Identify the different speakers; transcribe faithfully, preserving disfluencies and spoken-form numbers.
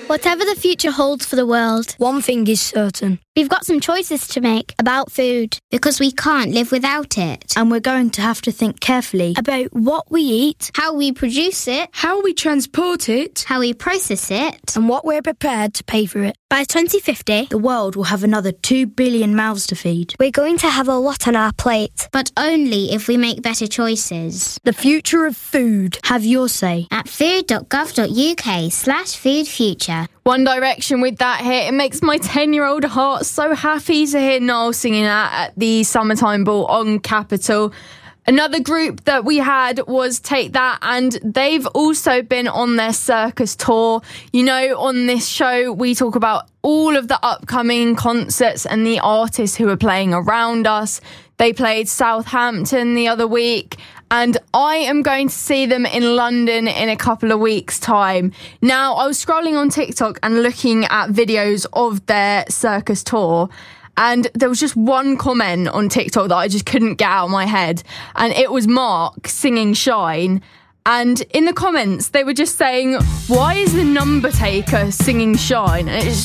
Speaker 1: Whatever the future holds for the world,
Speaker 2: one thing is certain.
Speaker 1: We've got some choices to make about food.
Speaker 3: Because we can't live without it.
Speaker 2: And we're going to have to think carefully
Speaker 1: about what we eat,
Speaker 3: how we produce it,
Speaker 2: how we transport it,
Speaker 3: how we process it,
Speaker 1: and what we're prepared to pay for it. By twenty fifty,
Speaker 2: the world will have another two billion mouths to feed.
Speaker 1: We're going to have a lot on our plate.
Speaker 3: But only if we make better choices.
Speaker 2: The future of food. Have your say.
Speaker 3: At food.gov.uk slash food future.
Speaker 4: One Direction with that hit. It makes my ten-year-old heart so happy to hear Niall singing that at the Summertime Ball on Capital. Another group that we had was Take That, and they've also been on their circus tour. You know, on this show, we talk about all of the upcoming concerts and the artists who are playing around us. They played Southampton the other week, and I am going to see them in London in a couple of weeks' time. Now, I was scrolling on TikTok and looking at videos of their circus tour, and there was just one comment on TikTok that I just couldn't get out of my head. And it was Mark singing Shine. And in the comments, they were just saying, why is the number taker singing Shine? And it's